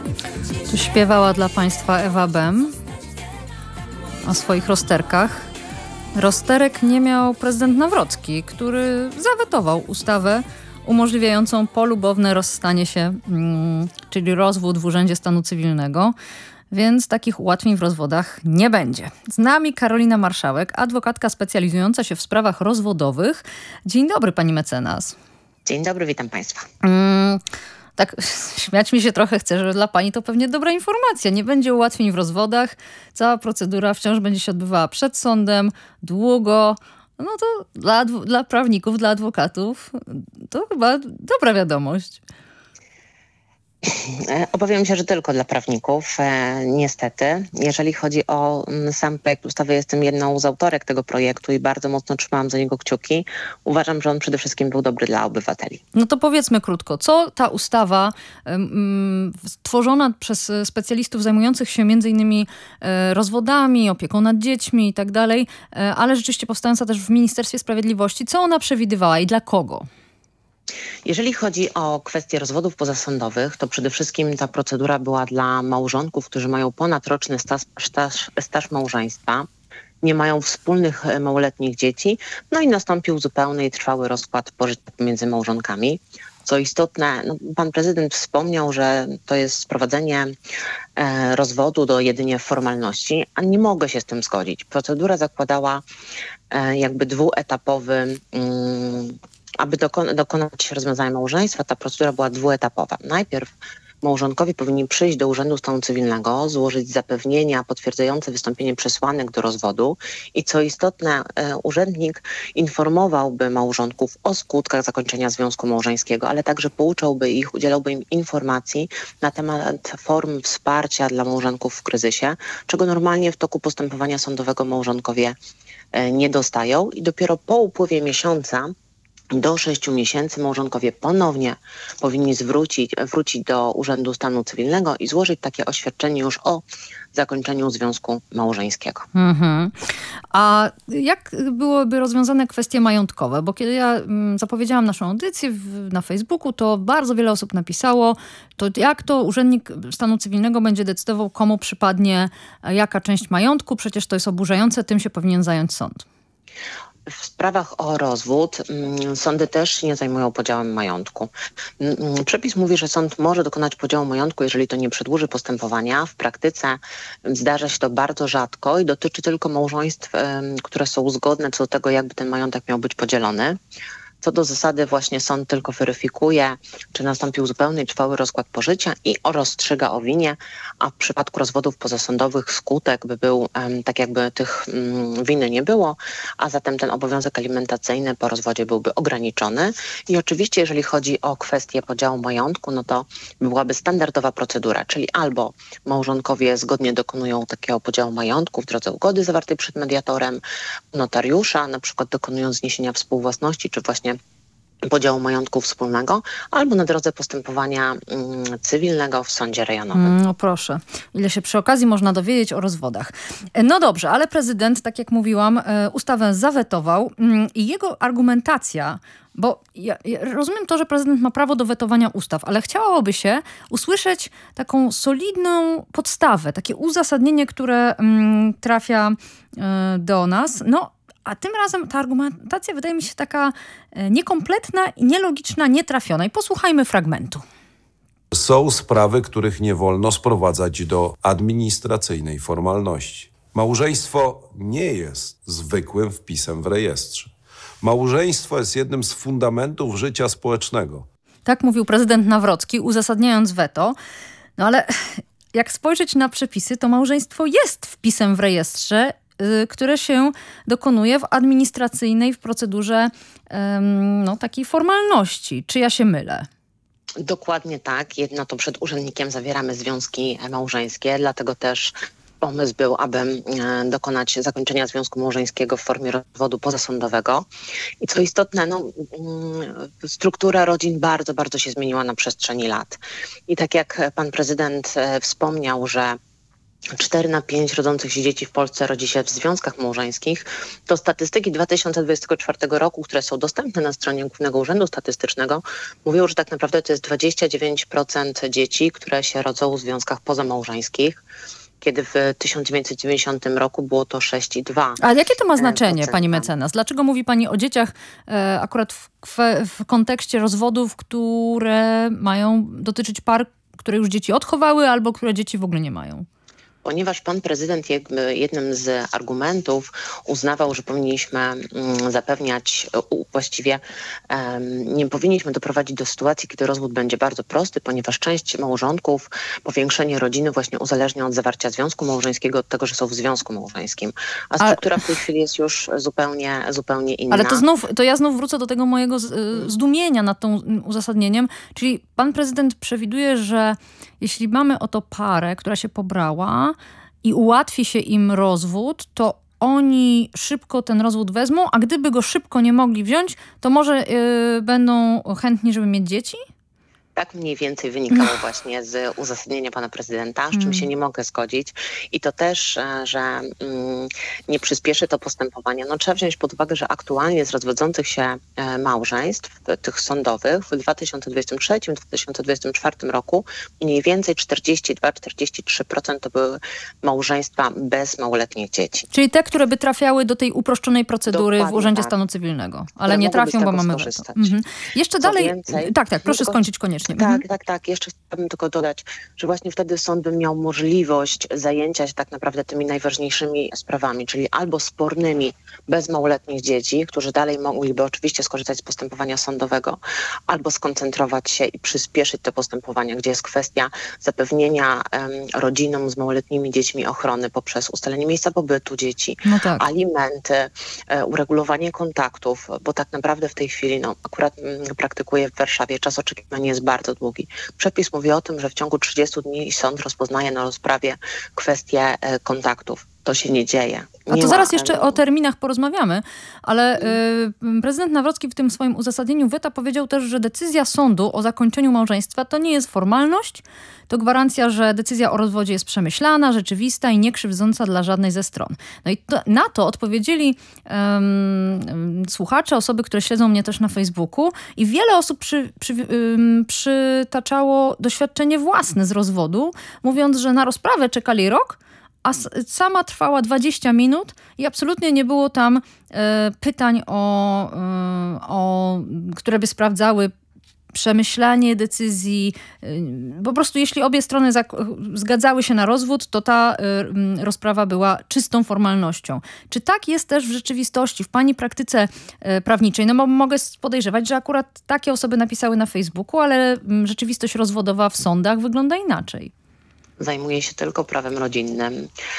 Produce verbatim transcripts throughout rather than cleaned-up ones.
Tu śpiewała dla Państwa Ewa Bem o swoich rozterkach. Rozterek nie miał prezydent Nawrocki, który zawetował ustawę umożliwiającą polubowne rozstanie się, mm, czyli rozwód w Urzędzie Stanu Cywilnego, więc takich ułatwień w rozwodach nie będzie. Z nami Karolina Marszałek, adwokatka specjalizująca się w sprawach rozwodowych. Dzień dobry, pani mecenas. Dzień dobry, witam Państwa. Mm, tak śmiać mi się trochę chce, że dla pani to pewnie dobra informacja. Nie będzie ułatwień w rozwodach. Cała procedura wciąż będzie się odbywała przed sądem, długo. No to dla, dla prawników, dla adwokatów to chyba dobra wiadomość. Obawiam się, że tylko dla prawników, e, niestety. Jeżeli chodzi o m, sam projekt ustawy, jestem jedną z autorek tego projektu i bardzo mocno trzymałam za niego kciuki. Uważam, że on przede wszystkim był dobry dla obywateli. No to powiedzmy krótko, co ta ustawa um, stworzona przez specjalistów zajmujących się między innymi e, rozwodami, opieką nad dziećmi i tak dalej, e, ale rzeczywiście powstająca też w Ministerstwie Sprawiedliwości, co ona przewidywała i dla kogo? Jeżeli chodzi o kwestie rozwodów pozasądowych, to przede wszystkim ta procedura była dla małżonków, którzy mają ponadroczny staż, staż, staż małżeństwa, nie mają wspólnych małoletnich dzieci, no i nastąpił zupełny i trwały rozkład pożycia pomiędzy małżonkami. Co istotne, no, pan prezydent wspomniał, że to jest sprowadzenie e, rozwodu do jedynie formalności, a nie mogę się z tym zgodzić. Procedura zakładała e, jakby dwuetapowy mm, Aby dokon- dokonać rozwiązania małżeństwa, ta procedura była dwuetapowa. Najpierw małżonkowie powinni przyjść do Urzędu Stanu Cywilnego, złożyć zapewnienia potwierdzające wystąpienie przesłanek do rozwodu i co istotne, e, urzędnik informowałby małżonków o skutkach zakończenia związku małżeńskiego, ale także pouczałby ich, udzielałby im informacji na temat form wsparcia dla małżonków w kryzysie, czego normalnie w toku postępowania sądowego małżonkowie e, nie dostają i dopiero po upływie miesiąca do sześciu miesięcy małżonkowie ponownie powinni zwrócić, wrócić do Urzędu Stanu Cywilnego i złożyć takie oświadczenie już o zakończeniu związku małżeńskiego. Mhm. A jak byłyby rozwiązane kwestie majątkowe? Bo kiedy ja mm, zapowiedziałam naszą audycję w, na Facebooku, to bardzo wiele osób napisało, to jak to urzędnik stanu cywilnego będzie decydował, komu przypadnie jaka część majątku? Przecież to jest oburzające, tym się powinien zająć sąd. W sprawach o rozwód mm, sądy też nie zajmują podziałem majątku. Mm, przepis mówi, że sąd może dokonać podziału majątku, jeżeli to nie przedłuży postępowania. W praktyce zdarza się to bardzo rzadko i dotyczy tylko małżeństw, y, które są zgodne co do tego, jakby ten majątek miał być podzielony. Co do zasady właśnie sąd tylko weryfikuje, czy nastąpił zupełny i trwały rozkład pożycia i rozstrzyga o winie, a w przypadku rozwodów pozasądowych skutek by był um, tak jakby tych um, winy nie było, a zatem ten obowiązek alimentacyjny po rozwodzie byłby ograniczony. I oczywiście jeżeli chodzi o kwestię podziału majątku, no to byłaby standardowa procedura, czyli albo małżonkowie zgodnie dokonują takiego podziału majątku w drodze ugody zawartej przed mediatorem, notariusza, na przykład dokonując zniesienia współwłasności, czy właśnie podziału majątku wspólnego, albo na drodze postępowania mm, cywilnego w sądzie rejonowym. No proszę, ile się przy okazji można dowiedzieć o rozwodach. No dobrze, ale prezydent, tak jak mówiłam, ustawę zawetował i jego argumentacja, bo ja, ja rozumiem to, że prezydent ma prawo do wetowania ustaw, ale chciałoby się usłyszeć taką solidną podstawę, takie uzasadnienie, które mm, trafia y, do nas. No, a tym razem ta argumentacja wydaje mi się taka niekompletna, nielogiczna, nietrafiona. I posłuchajmy fragmentu. Są sprawy, których nie wolno sprowadzać do administracyjnej formalności. Małżeństwo nie jest zwykłym wpisem w rejestrze. Małżeństwo jest jednym z fundamentów życia społecznego. Tak mówił prezydent Nawrocki, uzasadniając weto. No ale jak spojrzeć na przepisy, to małżeństwo jest wpisem w rejestrze, które się dokonuje w administracyjnej, w procedurze no, takiej formalności. Czy ja się mylę? Dokładnie tak. Jedno to przed urzędnikiem zawieramy związki małżeńskie, dlatego też pomysł był, aby dokonać zakończenia związku małżeńskiego w formie rozwodu pozasądowego. I co istotne, no, struktura rodzin bardzo, bardzo się zmieniła na przestrzeni lat. I tak jak pan prezydent wspomniał, że cztery na pięć rodzących się dzieci w Polsce rodzi się w związkach małżeńskich, to statystyki dwa tysiące dwudziestego czwartego roku, które są dostępne na stronie Głównego Urzędu Statystycznego, mówią, że tak naprawdę to jest dwadzieścia dziewięć procent dzieci, które się rodzą w związkach pozamałżeńskich, kiedy w tysiąc dziewięćset dziewięćdziesiątym roku było to sześć i dwa procent. A jakie to ma znaczenie, pani mecenas? Dlaczego mówi pani o dzieciach e, akurat w, kwe, w kontekście rozwodów, które mają dotyczyć par, które już dzieci odchowały albo które dzieci w ogóle nie mają? Ponieważ pan prezydent jakby jednym z argumentów uznawał, że powinniśmy mm, zapewniać, u, właściwie um, nie powinniśmy doprowadzić do sytuacji, kiedy rozwód będzie bardzo prosty, ponieważ część małżonków, powiększenie rodziny właśnie uzależnia od zawarcia związku małżeńskiego, od tego, że są w związku małżeńskim. A struktura w tej chwili jest już zupełnie, zupełnie inna. Ale to znów, to ja znów wrócę do tego mojego z, zdumienia nad tą uzasadnieniem. Czyli pan prezydent przewiduje, że jeśli mamy oto parę, która się pobrała i ułatwi się im rozwód, to oni szybko ten rozwód wezmą, a gdyby go szybko nie mogli wziąć, to może yy, będą chętni, żeby mieć dzieci? Tak mniej więcej wynikało właśnie z uzasadnienia pana prezydenta, z czym się nie mogę zgodzić. I to też, że mm, nie przyspieszy to postępowania. No, trzeba wziąć pod uwagę, że aktualnie z rozwodzących się e, małżeństw, tych sądowych, w dwa tysiące dwudziestym trzecim do dwa tysiące dwudziestego czwartego roku mniej więcej czterdzieści dwa do czterdziestu trzech procent to były małżeństwa bez małoletnich dzieci. Czyli te, które by trafiały do tej uproszczonej procedury Dokładnie w Urzędzie tak. Stanu Cywilnego. Ale Które nie trafią, bo mamy weto. Mhm. Jeszcze Co dalej... więcej, tak, tak, proszę tylko, skończyć koniecznie. Tak, mhm. tak, tak. Jeszcze chciałabym tylko dodać, że właśnie wtedy sąd by miał możliwość zajęcia się tak naprawdę tymi najważniejszymi sprawami, czyli albo spornymi bez małoletnich dzieci, którzy dalej mogliby oczywiście skorzystać z postępowania sądowego, albo skoncentrować się i przyspieszyć te postępowania, gdzie jest kwestia zapewnienia um, rodzinom z małoletnimi dziećmi ochrony poprzez ustalenie miejsca pobytu dzieci, no tak. alimenty, e, uregulowanie kontaktów, bo tak naprawdę w tej chwili, no akurat m, praktykuję w Warszawie, czas oczekiwania jest bardzo długi. Przepis mówi o tym, że w ciągu trzydziestu dni sąd rozpoznaje na rozprawie kwestie e, kontaktów. To się nie dzieje. Nie A to ma, zaraz jeszcze no. o terminach porozmawiamy, ale y, prezydent Nawrocki w tym swoim uzasadnieniu weta powiedział też, że decyzja sądu o zakończeniu małżeństwa to nie jest formalność, to gwarancja, że decyzja o rozwodzie jest przemyślana, rzeczywista i niekrzywdząca dla żadnej ze stron. No i to, na to odpowiedzieli um, słuchacze, osoby, które śledzą mnie też na Facebooku i wiele osób przy, przy, um, przytaczało doświadczenie własne z rozwodu, mówiąc, że na rozprawę czekali rok, a sama trwała dwadzieścia minut i absolutnie nie było tam e, pytań, o, e, o, które by sprawdzały przemyślanie decyzji. E, po prostu jeśli obie strony zgadzały się na rozwód, to ta e, rozprawa była czystą formalnością. Czy tak jest też w rzeczywistości, w pani praktyce e, prawniczej? No bo mogę podejrzewać, że akurat takie osoby napisały na Facebooku, ale m, rzeczywistość rozwodowa w sądach wygląda inaczej. Zajmuję się tylko prawem rodzinnym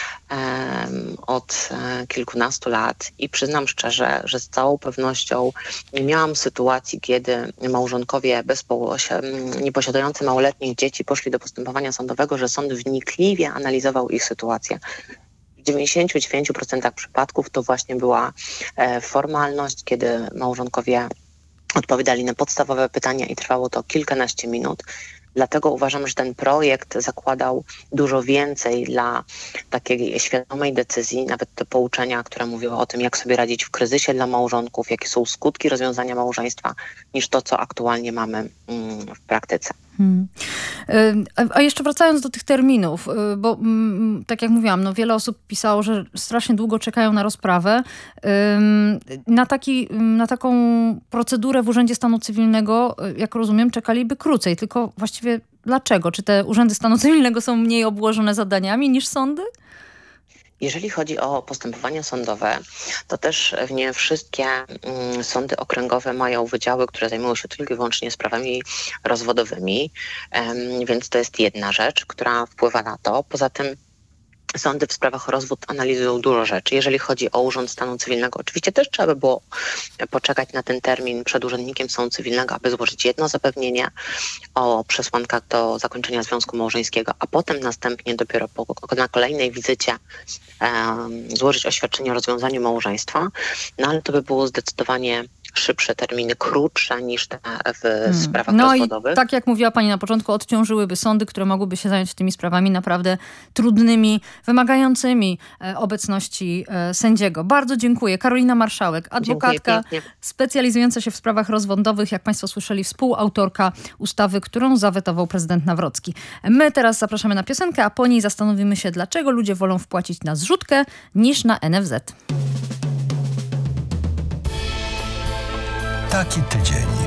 um, od um, kilkunastu lat i przyznam szczerze, że z całą pewnością nie miałam sytuacji, kiedy małżonkowie bez nieposiadający małoletnich dzieci poszli do postępowania sądowego, że sąd wnikliwie analizował ich sytuację. W dziewięćdziesięciu dziewięciu procentach przypadków to właśnie była e, formalność, kiedy małżonkowie odpowiadali na podstawowe pytania i trwało to kilkanaście minut. Dlatego uważam, że ten projekt zakładał dużo więcej dla takiej świadomej decyzji, nawet te pouczenia, które mówiły o tym, jak sobie radzić w kryzysie dla małżonków, jakie są skutki rozwiązania małżeństwa, niż to, co aktualnie mamy w praktyce. Hmm. A jeszcze wracając do tych terminów, bo tak jak mówiłam, no wiele osób pisało, że strasznie długo czekają na rozprawę. Na, taki, na taką procedurę w Urzędzie Stanu Cywilnego, jak rozumiem, czekaliby krócej. Tylko właściwie dlaczego? Czy te Urzędy Stanu Cywilnego są mniej obłożone zadaniami niż sądy? Jeżeli chodzi o postępowania sądowe, to też nie wszystkie mm, sądy okręgowe mają wydziały, które zajmują się tylko i wyłącznie sprawami rozwodowymi, um, więc to jest jedna rzecz, która wpływa na to. Poza tym sądy w sprawach o rozwód analizują dużo rzeczy. Jeżeli chodzi o Urząd Stanu Cywilnego, oczywiście też trzeba by było poczekać na ten termin przed Urzędnikiem Stanu Cywilnego, aby złożyć jedno zapewnienie o przesłankach do zakończenia związku małżeńskiego, a potem następnie dopiero po, na kolejnej wizycie um, złożyć oświadczenie o rozwiązaniu małżeństwa. No ale to by było zdecydowanie szybsze terminy, krótsze niż te w Hmm. sprawach No rozwodowych. i tak jak mówiła pani na początku, odciążyłyby sądy, które mogłyby się zająć tymi sprawami naprawdę trudnymi, wymagającymi e, obecności e, sędziego. Bardzo dziękuję. Karolina Marszałek, adwokatka Dziękuję pięknie. specjalizująca się w sprawach rozwodowych, jak państwo słyszeli, współautorka ustawy, którą zawetował prezydent Nawrocki. My teraz zapraszamy na piosenkę, a po niej zastanowimy się, dlaczego ludzie wolą wpłacić na zrzutkę niż na N F Z. Taki tydzień.